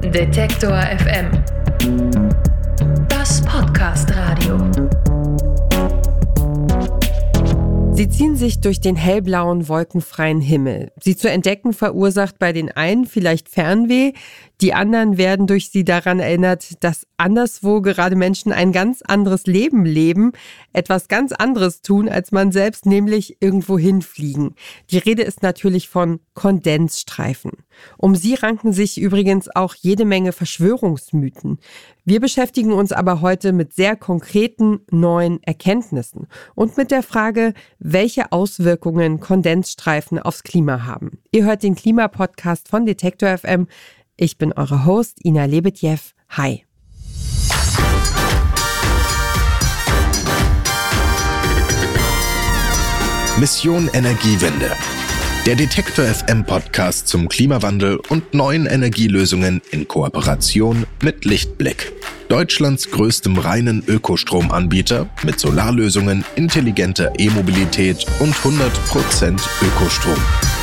Detektor FM. Das Podcast-Radio. Sie ziehen sich durch den hellblauen, wolkenfreien Himmel. Sie zu entdecken verursacht bei den einen vielleicht Fernweh, die anderen werden durch sie daran erinnert, dass anderswo gerade Menschen ein ganz anderes Leben leben, etwas ganz anderes tun als man selbst, nämlich irgendwo hinfliegen. Die Rede ist natürlich von Kondensstreifen. Um sie ranken sich übrigens auch jede Menge Verschwörungsmythen. Wir beschäftigen uns aber heute mit sehr konkreten neuen Erkenntnissen und mit der Frage, welche Auswirkungen Kondensstreifen aufs Klima haben. Ihr hört den Klimapodcast von Detektor FM. Ich bin eure Host Ina Lebedjew. Hi. Mission Energiewende. Der Detektor FM Podcast zum Klimawandel und neuen Energielösungen in Kooperation mit Lichtblick. Deutschlands größtem reinen Ökostromanbieter mit Solarlösungen, intelligenter E-Mobilität und 100% Ökostrom.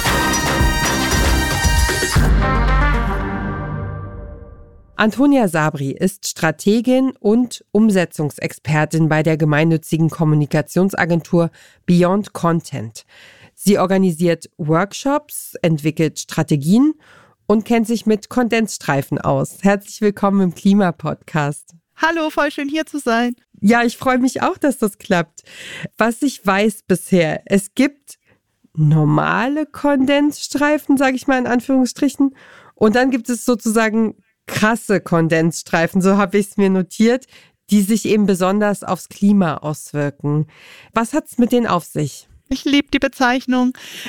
Antonia Sabri ist Strategin und Umsetzungsexpertin bei der gemeinnützigen Kommunikationsagentur Beyond Content. Sie organisiert Workshops, entwickelt Strategien und kennt sich mit Kondensstreifen aus. Herzlich willkommen im Klimapodcast. Hallo, voll schön hier zu sein. Ja, ich freue mich auch, dass das klappt. Was ich weiß bisher, es gibt normale Kondensstreifen, sage ich mal in Anführungsstrichen, und dann gibt es sozusagen krasse Kondensstreifen, so habe ich es mir notiert, die sich eben besonders aufs Klima auswirken. Was hat es mit denen auf sich? Ich liebe die Bezeichnung.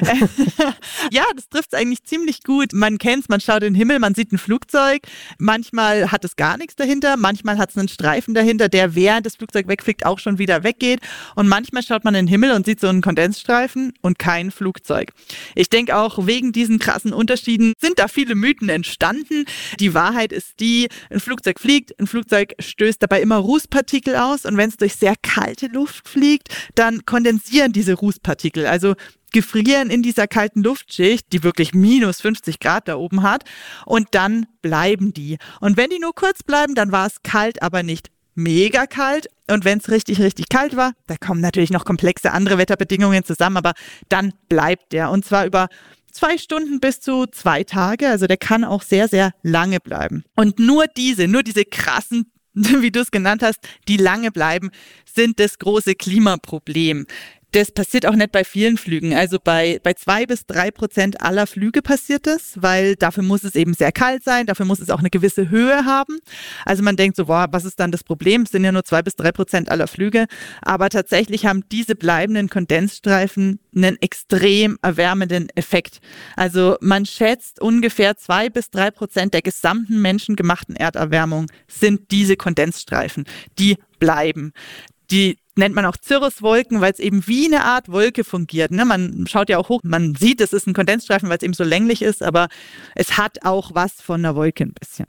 Ja, das trifft es eigentlich ziemlich gut. Man kennt es, man schaut in den Himmel, man sieht ein Flugzeug. Manchmal hat es gar nichts dahinter, manchmal hat es einen Streifen dahinter, der während das Flugzeug wegfliegt auch schon wieder weggeht. Und manchmal schaut man in den Himmel und sieht so einen Kondensstreifen und kein Flugzeug. Ich denke auch, wegen diesen krassen Unterschieden sind da viele Mythen entstanden. Die Wahrheit ist die, ein Flugzeug fliegt, ein Flugzeug stößt dabei immer Rußpartikel aus. Und wenn es durch sehr kalte Luft fliegt, dann kondensieren diese Rußpartikel. Also gefrieren in dieser kalten Luftschicht, die wirklich minus 50 Grad da oben hat, und dann bleiben die. Und wenn die nur kurz bleiben, dann war es kalt, aber nicht mega kalt. Und wenn es richtig, richtig kalt war, da kommen natürlich noch komplexe andere Wetterbedingungen zusammen, aber dann bleibt der. Und zwar über 2 Stunden bis zu 2 Tage. Also der kann auch sehr, sehr lange bleiben. Und nur diese krassen, wie du es genannt hast, die lange bleiben, sind das große Klimaproblem. Das passiert auch nicht bei vielen Flügen. Also bei 2-3% aller Flüge passiert das, weil dafür muss es eben sehr kalt sein, dafür muss es auch eine gewisse Höhe haben. Also man denkt so, boah, was ist dann das Problem? Es sind ja nur 2-3% aller Flüge. Aber tatsächlich haben diese bleibenden Kondensstreifen einen extrem erwärmenden Effekt. Also man schätzt, ungefähr 2-3% der gesamten menschengemachten Erderwärmung sind diese Kondensstreifen, die bleiben. Die nennt man auch Cirruswolken, weil es eben wie eine Art Wolke fungiert. Ne? Man schaut ja auch hoch, man sieht, es ist ein Kondensstreifen, weil es eben so länglich ist, aber es hat auch was von einer Wolke ein bisschen.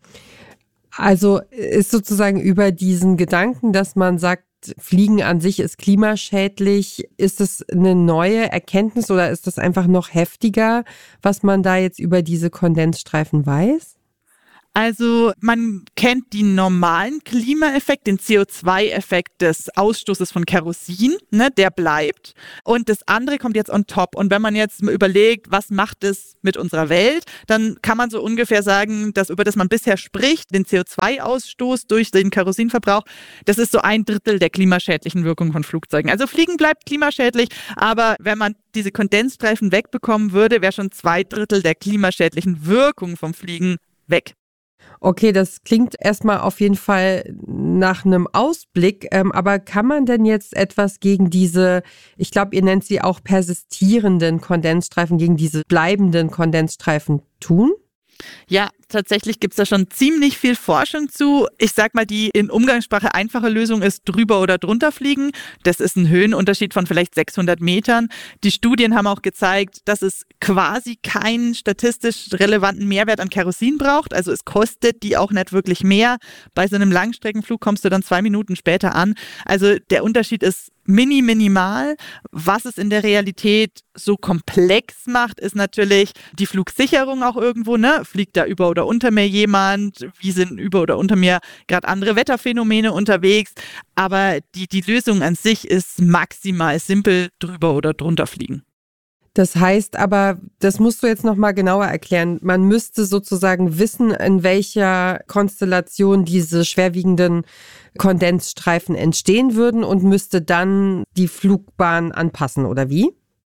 Also ist sozusagen über diesen Gedanken, dass man sagt, Fliegen an sich ist klimaschädlich, ist das eine neue Erkenntnis oder ist das einfach noch heftiger, was man da jetzt über diese Kondensstreifen weiß? Also man kennt den normalen Klimaeffekt, den CO2-Effekt des Ausstoßes von Kerosin, ne, der bleibt. Und das andere kommt jetzt on top. Und wenn man jetzt überlegt, was macht es mit unserer Welt, dann kann man so ungefähr sagen, dass über das man bisher spricht, den CO2-Ausstoß durch den Kerosinverbrauch, das ist so 1/3 der klimaschädlichen Wirkung von Flugzeugen. Also Fliegen bleibt klimaschädlich, aber wenn man diese Kondensstreifen wegbekommen würde, wäre schon 2/3 der klimaschädlichen Wirkung vom Fliegen weg. Okay, das klingt erstmal auf jeden Fall nach einem Ausblick, aber kann man denn jetzt etwas gegen diese, ich glaube, ihr nennt sie auch persistierenden Kondensstreifen, gegen diese bleibenden Kondensstreifen tun? Ja, tatsächlich gibt es da schon ziemlich viel Forschung zu. Ich sag mal, die in Umgangssprache einfache Lösung ist drüber oder drunter fliegen. Das ist ein Höhenunterschied von vielleicht 600 Metern. Die Studien haben auch gezeigt, dass es quasi keinen statistisch relevanten Mehrwert an Kerosin braucht. Also es kostet die auch nicht wirklich mehr. Bei so einem Langstreckenflug kommst du dann 2 Minuten später an. Also der Unterschied ist minimal. Was es in der Realität so komplex macht, ist natürlich die Flugsicherung auch irgendwo, ne? Fliegt da über oder unter mir jemand, wie sind über oder unter mir gerade andere Wetterphänomene unterwegs. Aber die Lösung an sich ist maximal simpel, drüber oder drunter fliegen. Das heißt aber, das musst du jetzt nochmal genauer erklären. Man müsste sozusagen wissen, in welcher Konstellation diese schwerwiegenden Kondensstreifen entstehen würden und müsste dann die Flugbahn anpassen, oder wie?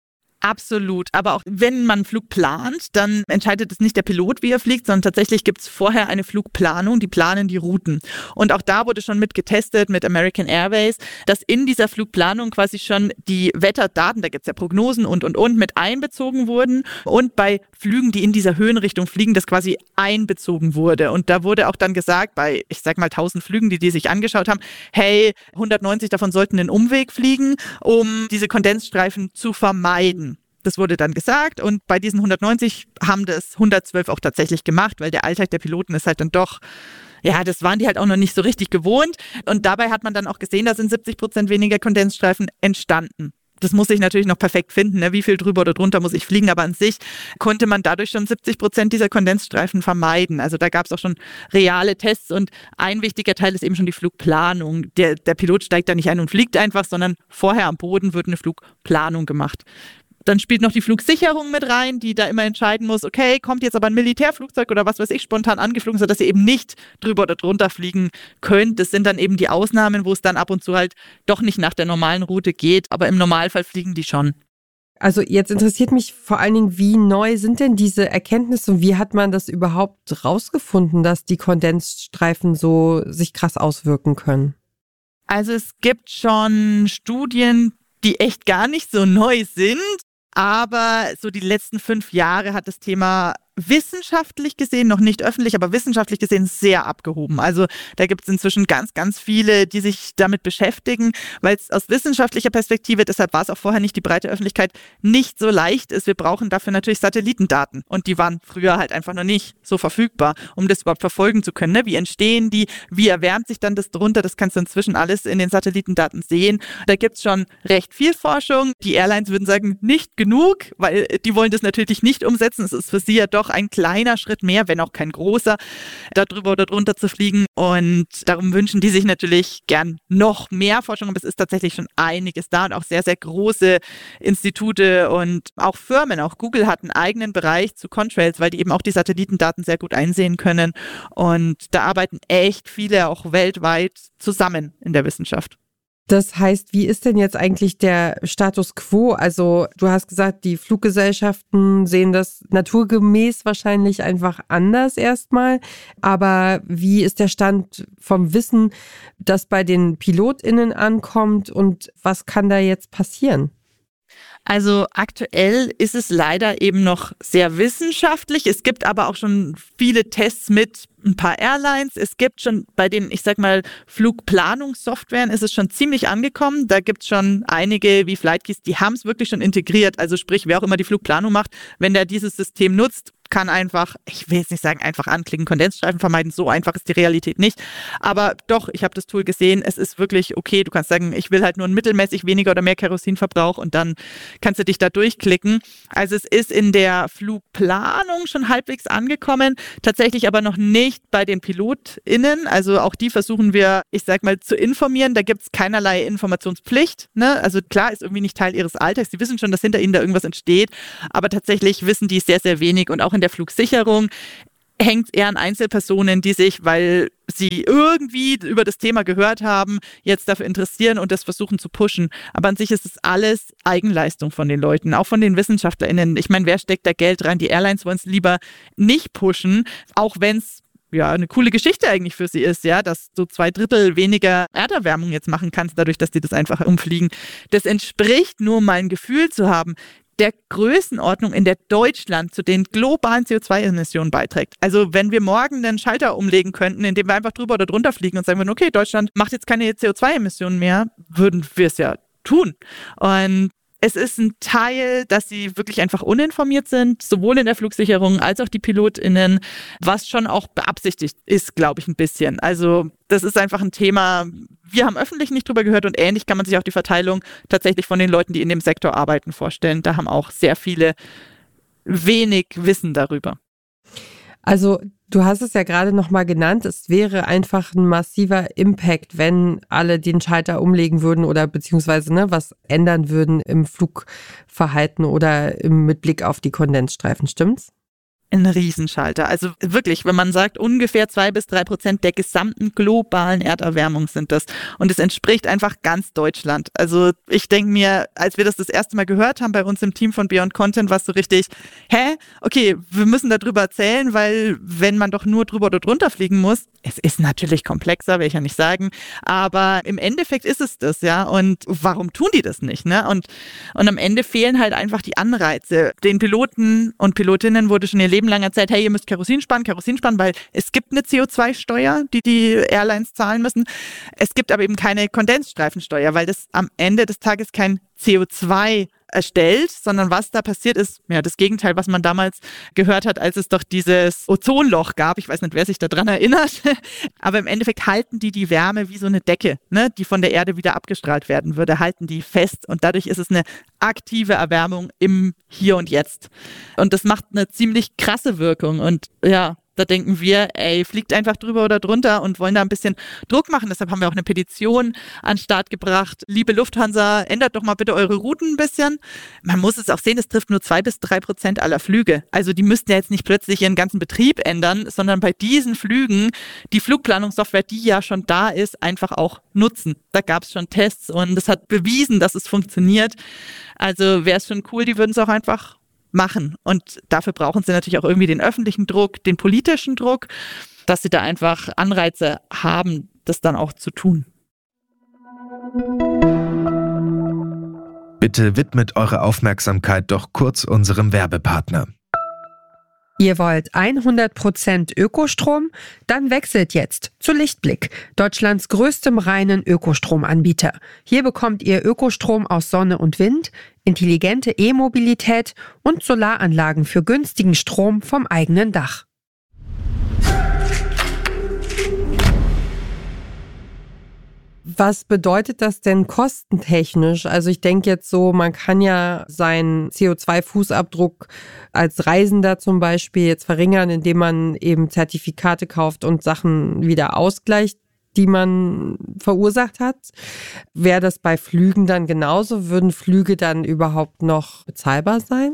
Absolut. Aber auch wenn man einen Flug plant, dann entscheidet es nicht der Pilot, wie er fliegt, sondern tatsächlich gibt es vorher eine Flugplanung, die planen die Routen. Und auch da wurde schon mit getestet mit American Airways, dass in dieser Flugplanung quasi schon die Wetterdaten, da gibt es ja Prognosen und mit einbezogen wurden und bei Flügen, die in dieser Höhenrichtung fliegen, das quasi einbezogen wurde. Und da wurde auch dann gesagt, bei, ich sag mal 1000 Flügen, die sich angeschaut haben, hey, 190 davon sollten den Umweg fliegen, um diese Kondensstreifen zu vermeiden. Das wurde dann gesagt und bei diesen 190 haben das 112 auch tatsächlich gemacht, weil der Alltag der Piloten ist halt dann doch, ja, das waren die halt auch noch nicht so richtig gewohnt. Und dabei hat man dann auch gesehen, da sind 70% weniger Kondensstreifen entstanden. Das muss ich natürlich noch perfekt finden, ne? Wie viel drüber oder drunter muss ich fliegen, aber an sich konnte man dadurch schon 70% dieser Kondensstreifen vermeiden. Also da gab es auch schon reale Tests und ein wichtiger Teil ist eben schon die Flugplanung. Der Pilot steigt da nicht ein und fliegt einfach, sondern vorher am Boden wird eine Flugplanung gemacht. Dann spielt noch die Flugsicherung mit rein, die da immer entscheiden muss, okay, kommt jetzt aber ein Militärflugzeug oder was weiß ich, spontan angeflogen, sodass ihr eben nicht drüber oder drunter fliegen könnt. Das sind dann eben die Ausnahmen, wo es dann ab und zu halt doch nicht nach der normalen Route geht, aber im Normalfall fliegen die schon. Also jetzt interessiert mich vor allen Dingen, wie neu sind denn diese Erkenntnisse und wie hat man das überhaupt rausgefunden, dass die Kondensstreifen so sich krass auswirken können? Also es gibt schon Studien, die echt gar nicht so neu sind. Aber so die letzten 5 Jahre hat das Thema wissenschaftlich gesehen, noch nicht öffentlich, aber wissenschaftlich gesehen sehr abgehoben. Also da gibt es inzwischen ganz, ganz viele, die sich damit beschäftigen, weil es aus wissenschaftlicher Perspektive, deshalb war es auch vorher nicht die breite Öffentlichkeit, nicht so leicht ist. Wir brauchen dafür natürlich Satellitendaten und die waren früher halt einfach noch nicht so verfügbar, um das überhaupt verfolgen zu können. Ne? Wie entstehen die, wie erwärmt sich dann das drunter, das kannst du inzwischen alles in den Satellitendaten sehen. Da gibt es schon recht viel Forschung. Die Airlines würden sagen, nicht genug, weil die wollen das natürlich nicht umsetzen. Es ist für sie ja doch ein kleiner Schritt mehr, wenn auch kein großer, da drüber oder drunter zu fliegen. Und darum wünschen die sich natürlich gern noch mehr Forschung. Aber es ist tatsächlich schon einiges da und auch sehr, sehr große Institute und auch Firmen. Auch Google hat einen eigenen Bereich zu Contrails, weil die eben auch die Satellitendaten sehr gut einsehen können. Und da arbeiten echt viele auch weltweit zusammen in der Wissenschaft. Das heißt, wie ist denn jetzt eigentlich der Status quo? Also du hast gesagt, die Fluggesellschaften sehen das naturgemäß wahrscheinlich einfach anders erstmal. Aber wie ist der Stand vom Wissen, das bei den PilotInnen ankommt und was kann da jetzt passieren? Also aktuell ist es leider eben noch sehr wissenschaftlich. Es gibt aber auch schon viele Tests mit ein paar Airlines. Es gibt schon bei den, ich sag mal, Flugplanungssoftwaren ist es schon ziemlich angekommen. Da gibt es schon einige wie Flightkeys, die haben es wirklich schon integriert. Also sprich, wer auch immer die Flugplanung macht, wenn der dieses System nutzt, kann einfach, ich will jetzt nicht sagen, einfach anklicken, Kondensstreifen vermeiden. So einfach ist die Realität nicht. Aber doch, ich habe das Tool gesehen. Es ist wirklich okay. Du kannst sagen, ich will halt nur ein mittelmäßig weniger oder mehr Kerosinverbrauch und dann kannst du dich da durchklicken. Also es ist in der Flugplanung schon halbwegs angekommen, tatsächlich aber noch nicht bei den PilotInnen. Also auch die versuchen wir, ich sag mal, zu informieren. Da gibt es keinerlei Informationspflicht. Ne? Also klar, ist irgendwie nicht Teil ihres Alltags. Die wissen schon, dass hinter ihnen da irgendwas entsteht. Aber tatsächlich wissen die sehr, sehr wenig. Und auch in der Flugsicherung hängt es eher an Einzelpersonen, die sich, weil sie irgendwie über das Thema gehört haben, jetzt dafür interessieren und das versuchen zu pushen. Aber an sich ist es alles Eigenleistung von den Leuten, auch von den WissenschaftlerInnen. Ich meine, wer steckt da Geld rein? Die Airlines wollen es lieber nicht pushen, auch wenn es ja eine coole Geschichte eigentlich für sie ist, ja, dass du 2/3 weniger Erderwärmung jetzt machen kannst, dadurch, dass die das einfach umfliegen. Das entspricht, nur mal ein Gefühl zu haben, der Größenordnung, in der Deutschland zu den globalen CO2-Emissionen beiträgt. Also wenn wir morgen einen Schalter umlegen könnten, indem wir einfach drüber oder drunter fliegen und sagen würden, okay, Deutschland macht jetzt keine CO2-Emissionen mehr, würden wir es ja tun. Und es ist ein Teil, dass sie wirklich einfach uninformiert sind, sowohl in der Flugsicherung als auch die PilotInnen, was schon auch beabsichtigt ist, glaube ich, ein bisschen. Also das ist einfach ein Thema, wir haben öffentlich nicht drüber gehört und ähnlich kann man sich auch die Verteilung tatsächlich von den Leuten, die in dem Sektor arbeiten, vorstellen. Da haben auch sehr viele wenig Wissen darüber. Also du hast es ja gerade nochmal genannt, es wäre einfach ein massiver Impact, wenn alle den Schalter umlegen würden oder beziehungsweise was ändern würden im Flugverhalten oder mit Blick auf die Kondensstreifen, stimmt's? Ein Riesenschalter. Also wirklich, wenn man sagt, ungefähr 2-3% der gesamten globalen Erderwärmung sind das. Und es entspricht einfach ganz Deutschland. Also ich denke mir, als wir das erste Mal gehört haben bei uns im Team von Beyond Content, war es so richtig, okay, wir müssen darüber erzählen, weil wenn man doch nur drüber oder drunter fliegen muss, es ist natürlich komplexer, will ich ja nicht sagen, aber im Endeffekt ist es das, ja. Und warum tun die das nicht, ne? Und am Ende fehlen halt einfach die Anreize. Den Piloten und Pilotinnen wurde schon ihr Leben lang erzählt, hey, ihr müsst Kerosin sparen, weil es gibt eine CO2-Steuer, die Airlines zahlen müssen. Es gibt aber eben keine Kondensstreifensteuer, weil das am Ende des Tages kein CO2 erstellt, sondern was da passiert ist, ja, das Gegenteil, was man damals gehört hat, als es doch dieses Ozonloch gab. Ich weiß nicht, wer sich daran erinnert, aber im Endeffekt halten die Wärme wie so eine Decke, ne, die von der Erde wieder abgestrahlt werden würde, halten die fest und dadurch ist es eine aktive Erwärmung im Hier und Jetzt. Und das macht eine ziemlich krasse Wirkung und ja, da denken wir, fliegt einfach drüber oder drunter und wollen da ein bisschen Druck machen. Deshalb haben wir auch eine Petition an den Start gebracht. Liebe Lufthansa, ändert doch mal bitte eure Routen ein bisschen. Man muss es auch sehen, es trifft nur 2-3% aller Flüge. Also die müssten ja jetzt nicht plötzlich ihren ganzen Betrieb ändern, sondern bei diesen Flügen die Flugplanungssoftware, die ja schon da ist, einfach auch nutzen. Da gab es schon Tests und es hat bewiesen, dass es funktioniert. Also wäre es schon cool, die würden es auch einfach machen. Und dafür brauchen sie natürlich auch irgendwie den öffentlichen Druck, den politischen Druck, dass sie da einfach Anreize haben, das dann auch zu tun. Bitte widmet eure Aufmerksamkeit doch kurz unserem Werbepartner. Ihr wollt 100% Ökostrom? Dann wechselt jetzt zu Lichtblick, Deutschlands größtem reinen Ökostromanbieter. Hier bekommt ihr Ökostrom aus Sonne und Wind, intelligente E-Mobilität und Solaranlagen für günstigen Strom vom eigenen Dach. Was bedeutet das denn kostentechnisch? Also ich denke jetzt so, man kann ja seinen CO2-Fußabdruck als Reisender zum Beispiel jetzt verringern, indem man eben Zertifikate kauft und Sachen wieder ausgleicht, die man verursacht hat. Wäre das bei Flügen dann genauso? Würden Flüge dann überhaupt noch bezahlbar sein?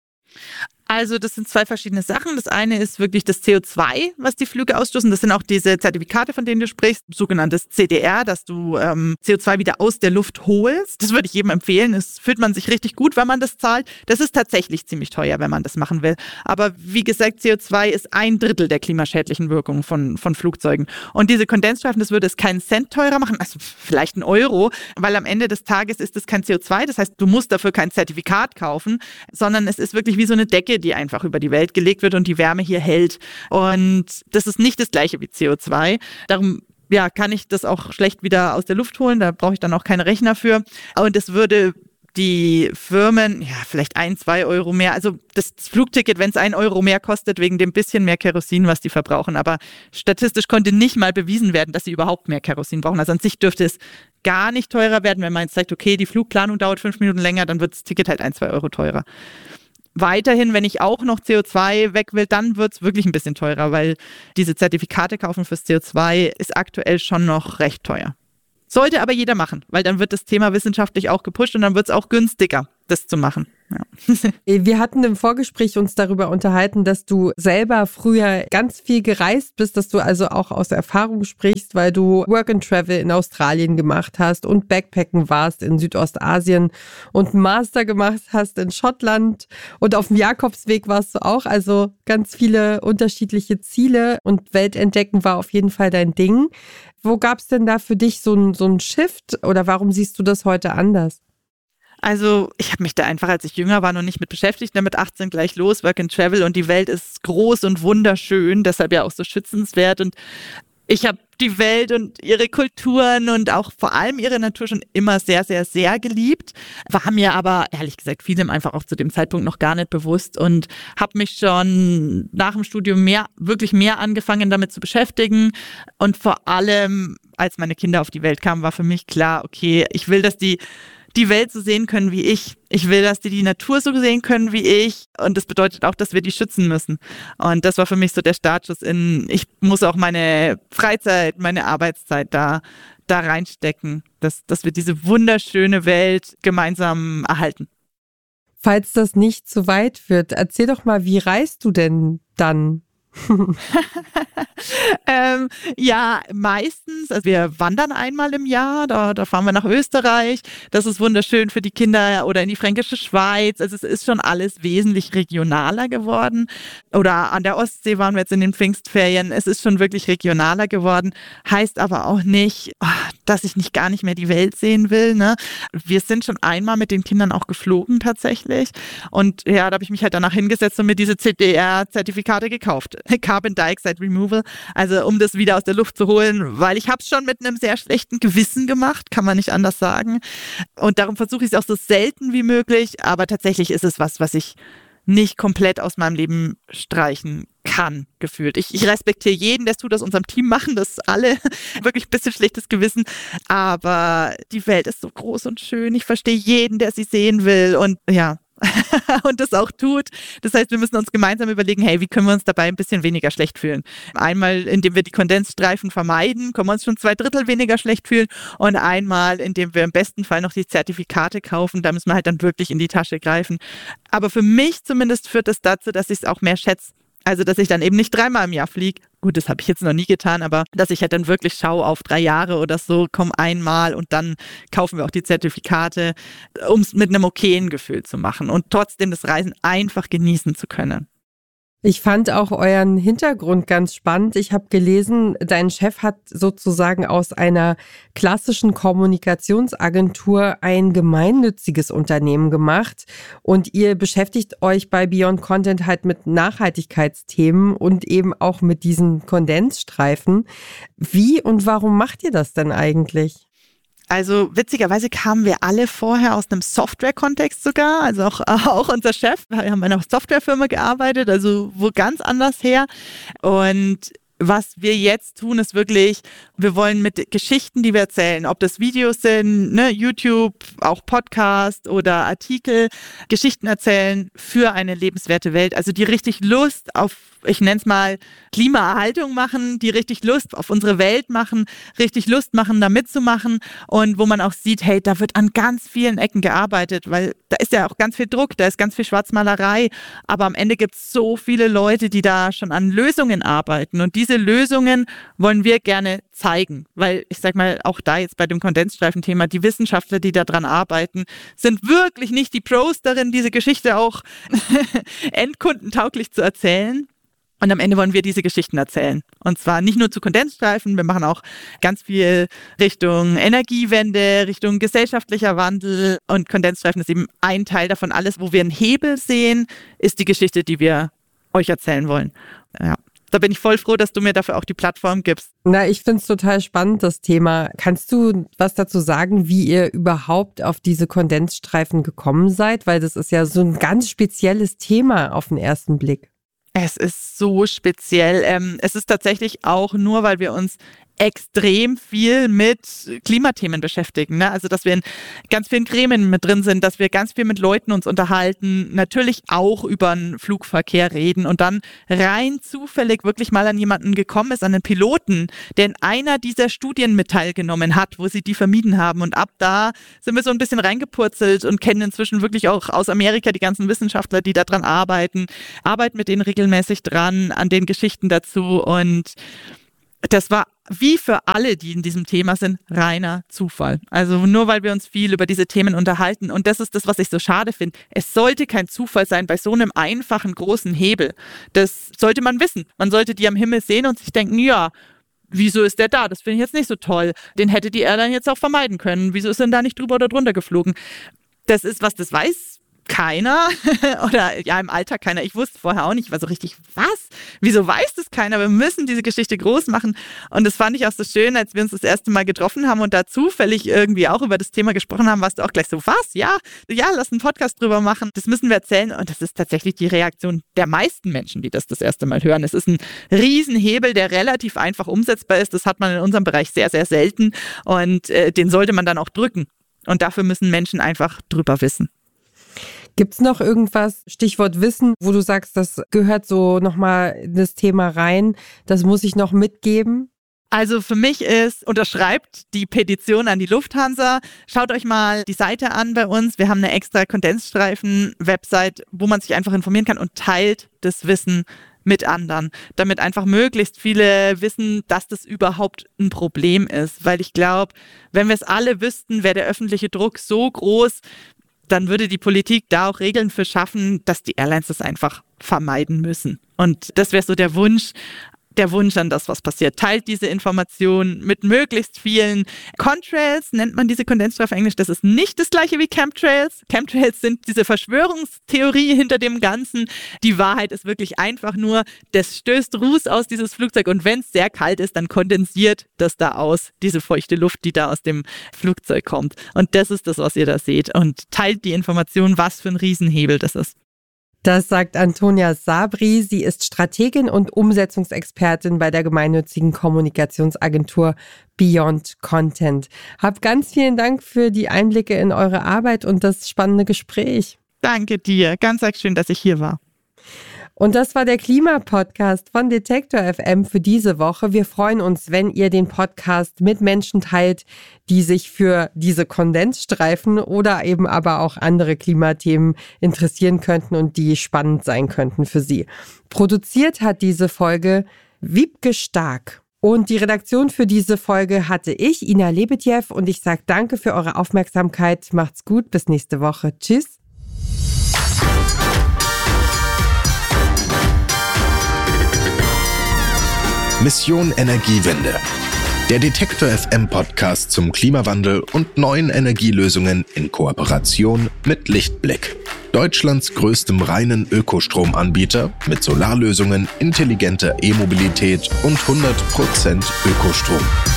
Also das sind zwei verschiedene Sachen. Das eine ist wirklich das CO2, was die Flüge ausstoßen. Das sind auch diese Zertifikate, von denen du sprichst, sogenanntes CDR, dass du CO2 wieder aus der Luft holst. Das würde ich jedem empfehlen. Das fühlt man sich richtig gut, wenn man das zahlt. Das ist tatsächlich ziemlich teuer, wenn man das machen will. Aber wie gesagt, CO2 ist 1/3 der klimaschädlichen Wirkung von Flugzeugen. Und diese Kondensstreifen, das würde es keinen Cent teurer machen, also vielleicht 1 Euro, weil am Ende des Tages ist es kein CO2. Das heißt, du musst dafür kein Zertifikat kaufen, sondern es ist wirklich wie so eine Decke, die einfach über die Welt gelegt wird und die Wärme hier hält. Und das ist nicht das Gleiche wie CO2. Darum kann ich das auch schlecht wieder aus der Luft holen. Da brauche ich dann auch keine Rechner für. Und es würde die Firmen, vielleicht 1-2 Euro mehr. Also das Flugticket, wenn es 1 Euro mehr kostet, wegen dem bisschen mehr Kerosin, was die verbrauchen. Aber statistisch konnte nicht mal bewiesen werden, dass sie überhaupt mehr Kerosin brauchen. Also an sich dürfte es gar nicht teurer werden, wenn man jetzt sagt, okay, die Flugplanung dauert 5 Minuten länger, dann wird das Ticket halt 1-2 Euro teurer. Weiterhin, wenn ich auch noch CO2 weg will, dann wird es wirklich ein bisschen teurer, weil diese Zertifikate kaufen fürs CO2 ist aktuell schon noch recht teuer. Sollte aber jeder machen, weil dann wird das Thema wissenschaftlich auch gepusht und dann wird es auch günstiger, das zu machen. Ja. Wir hatten im Vorgespräch uns darüber unterhalten, dass du selber früher ganz viel gereist bist, dass du also auch aus Erfahrung sprichst, weil du Work and Travel in Australien gemacht hast und Backpacken warst in Südostasien und einen Master gemacht hast in Schottland und auf dem Jakobsweg warst du auch. Also ganz viele unterschiedliche Ziele und Weltentdecken war auf jeden Fall dein Ding. Wo gab es denn da für dich so einen Shift oder warum siehst du das heute anders? Also ich habe mich da einfach, als ich jünger war, noch nicht mit beschäftigt. Mit 18 gleich los, Work and Travel und die Welt ist groß und wunderschön, deshalb ja auch so schützenswert und ich habe die Welt und ihre Kulturen und auch vor allem ihre Natur schon immer sehr, sehr, sehr geliebt. War mir aber, ehrlich gesagt, vielem einfach auch zu dem Zeitpunkt noch gar nicht bewusst und habe mich schon nach dem Studium wirklich mehr angefangen damit zu beschäftigen. Und vor allem, als meine Kinder auf die Welt kamen, war für mich klar, okay, ich will, dass die die Welt so sehen können wie ich. Ich will, dass die Natur so sehen können wie ich. Und das bedeutet auch, dass wir die schützen müssen. Und das war für mich so der Startschuss ich muss auch meine Freizeit, meine Arbeitszeit da reinstecken, dass wir diese wunderschöne Welt gemeinsam erhalten. Falls das nicht zu weit wird, erzähl doch mal, wie reist du denn dann? Ja, meistens. Also wir wandern einmal im Jahr, da fahren wir nach Österreich. Das ist wunderschön für die Kinder oder in die fränkische Schweiz. Also es ist schon alles wesentlich regionaler geworden. Oder an der Ostsee waren wir jetzt in den Pfingstferien. Es ist schon wirklich regionaler geworden. Heißt aber auch nicht, dass ich gar nicht mehr die Welt sehen will. Ne? Wir sind schon einmal mit den Kindern auch geflogen tatsächlich. Und ja, da habe ich mich halt danach hingesetzt und mir diese CDR-Zertifikate gekauft. Carbon Dioxide Removal, also um das wieder aus der Luft zu holen, weil ich habe es schon mit einem sehr schlechten Gewissen gemacht, kann man nicht anders sagen. Und darum versuche ich es auch so selten wie möglich, aber tatsächlich ist es was ich nicht komplett aus meinem Leben streichen kann, gefühlt. Ich respektiere jeden, der es tut, aus unserem Team machen das alle. Wirklich ein bisschen schlechtes Gewissen. Aber die Welt ist so groß und schön. Ich verstehe jeden, der sie sehen will. Und ja, und das auch tut. Das heißt, wir müssen uns gemeinsam überlegen, hey, wie können wir uns dabei ein bisschen weniger schlecht fühlen? Einmal, indem wir die Kondensstreifen vermeiden, können wir uns schon 2/3 weniger schlecht fühlen. Und einmal, indem wir im besten Fall noch die Zertifikate kaufen. Da müssen wir halt dann wirklich in die Tasche greifen. Aber für mich zumindest führt das dazu, dass ich es auch mehr schätze. Also, dass ich dann eben nicht 3-mal im Jahr fliege. Gut, das habe ich jetzt noch nie getan, aber dass ich halt dann wirklich schaue auf 3 Jahre oder so, komm einmal und dann kaufen wir auch die Zertifikate, um es mit einem okayen Gefühl zu machen und trotzdem das Reisen einfach genießen zu können. Ich fand auch euren Hintergrund ganz spannend. Ich habe gelesen, dein Chef hat sozusagen aus einer klassischen Kommunikationsagentur ein gemeinnütziges Unternehmen gemacht und ihr beschäftigt euch bei Beyond Content halt mit Nachhaltigkeitsthemen und eben auch mit diesen Kondensstreifen. Wie und warum macht ihr das denn eigentlich? Also witzigerweise kamen wir alle vorher aus einem Software-Kontext sogar, also auch unser Chef. Wir haben bei einer Softwarefirma gearbeitet, also wo ganz anders her. Und was wir jetzt tun, ist wirklich, wir wollen mit Geschichten, die wir erzählen, ob das Videos sind, ne, YouTube, auch Podcast oder Artikel, Geschichten erzählen für eine lebenswerte Welt. Also die richtig Lust auf, ich nenne es mal, Klimaerhaltung machen, die richtig Lust auf unsere Welt machen, richtig Lust machen, da mitzumachen und wo man auch sieht, hey, da wird an ganz vielen Ecken gearbeitet, weil da ist ja auch ganz viel Druck, da ist ganz viel Schwarzmalerei, aber am Ende gibt es so viele Leute, die da schon an Lösungen arbeiten und diese Lösungen wollen wir gerne zeigen, weil ich sag mal, auch da jetzt bei dem Kondensstreifen-Thema, die Wissenschaftler, die da dran arbeiten, sind wirklich nicht die Pros darin, diese Geschichte auch endkundentauglich zu erzählen. Und am Ende wollen wir diese Geschichten erzählen. Und zwar nicht nur zu Kondensstreifen, wir machen auch ganz viel Richtung Energiewende, Richtung gesellschaftlicher Wandel. Und Kondensstreifen ist eben ein Teil davon. Alles, wo wir einen Hebel sehen, ist die Geschichte, die wir euch erzählen wollen. Ja. Da bin ich voll froh, dass du mir dafür auch die Plattform gibst. Na, ich finde es total spannend, das Thema. Kannst du was dazu sagen, wie ihr überhaupt auf diese Kondensstreifen gekommen seid? Weil das ist ja so ein ganz spezielles Thema auf den ersten Blick. Es ist so speziell. Es ist tatsächlich auch nur, weil wir uns extrem viel mit Klimathemen beschäftigen. Ne? Also, dass wir in ganz vielen Gremien mit drin sind, dass wir ganz viel mit Leuten uns unterhalten, natürlich auch über den Flugverkehr reden und dann rein zufällig wirklich mal an jemanden gekommen ist, an einen Piloten, der in einer dieser Studien mit teilgenommen hat, wo sie die vermieden haben. Und ab da sind wir so ein bisschen reingepurzelt und kennen inzwischen wirklich auch aus Amerika die ganzen Wissenschaftler, die daran arbeiten mit denen regelmäßig dran, an den Geschichten dazu und das war wie für alle, die in diesem Thema sind, reiner Zufall. Also nur weil wir uns viel über diese Themen unterhalten. Und das ist das, was ich so schade finde. Es sollte kein Zufall sein bei so einem einfachen, großen Hebel. Das sollte man wissen. Man sollte die am Himmel sehen und sich denken, ja, wieso ist der da? Das finde ich jetzt nicht so toll. Den hätte die Airline jetzt auch vermeiden können. Wieso ist denn da nicht drüber oder drunter geflogen? Das ist was, das weiß keiner oder ja im Alltag keiner. Ich wusste vorher auch nicht, ich war so richtig, was? Wieso weiß das keiner? Wir müssen diese Geschichte groß machen und das fand ich auch so schön, als wir uns das erste Mal getroffen haben und da zufällig irgendwie auch über das Thema gesprochen haben, warst du auch gleich so, was? Ja, lass einen Podcast drüber machen. Das müssen wir erzählen und das ist tatsächlich die Reaktion der meisten Menschen, die das erste Mal hören. Es ist ein Riesenhebel, der relativ einfach umsetzbar ist. Das hat man in unserem Bereich sehr, sehr selten und den sollte man dann auch drücken. Und dafür müssen Menschen einfach drüber wissen. Gibt's noch irgendwas, Stichwort Wissen, wo du sagst, das gehört so nochmal in das Thema rein, das muss ich noch mitgeben? Also für mich unterschreibt die Petition an die Lufthansa. Schaut euch mal die Seite an bei uns. Wir haben eine extra Kondensstreifen-Website, wo man sich einfach informieren kann und teilt das Wissen mit anderen, damit einfach möglichst viele wissen, dass das überhaupt ein Problem ist. Weil ich glaube, wenn wir es alle wüssten, wäre der öffentliche Druck so groß, dann würde die Politik da auch Regeln für schaffen, dass die Airlines das einfach vermeiden müssen. Und das wäre so der Wunsch an das, was passiert. Teilt diese Informationen mit möglichst vielen. Contrails nennt man diese Kondensstreifen auf Englisch. Das ist nicht das gleiche wie Chemtrails. Chemtrails sind diese Verschwörungstheorie hinter dem Ganzen. Die Wahrheit ist wirklich einfach nur, das stößt Ruß aus dieses Flugzeug und wenn es sehr kalt ist, dann kondensiert das da aus, diese feuchte Luft, die da aus dem Flugzeug kommt. Und das ist das, was ihr da seht. Und teilt die Informationen, was für ein Riesenhebel das ist. Das sagt Antonia Sabri. Sie ist Strategin und Umsetzungsexpertin bei der gemeinnützigen Kommunikationsagentur Beyond Content. Hab ganz vielen Dank für die Einblicke in eure Arbeit und das spannende Gespräch. Danke dir. Ganz schön, dass ich hier war. Und das war der Klimapodcast von Detektor FM für diese Woche. Wir freuen uns, wenn ihr den Podcast mit Menschen teilt, die sich für diese Kondensstreifen oder eben aber auch andere Klimathemen interessieren könnten und die spannend sein könnten für sie. Produziert hat diese Folge Wiebke Stark. Und die Redaktion für diese Folge hatte ich, Ina Lebetjew, und ich sage danke für eure Aufmerksamkeit. Macht's gut, bis nächste Woche. Tschüss. Mission Energiewende. Der Detektor FM Podcast zum Klimawandel und neuen Energielösungen in Kooperation mit Lichtblick. Deutschlands größtem reinen Ökostromanbieter mit Solarlösungen, intelligenter E-Mobilität und 100% Ökostrom.